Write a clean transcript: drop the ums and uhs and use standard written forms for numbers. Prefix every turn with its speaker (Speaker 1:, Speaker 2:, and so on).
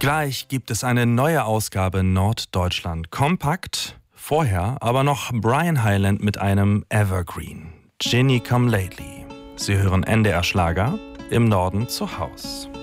Speaker 1: Gleich gibt es eine neue Ausgabe Norddeutschland kompakt. Vorher aber noch Brian Hyland mit einem Evergreen. Ginny Come Lately. Sie hören NDR Schlager im Norden zu Haus.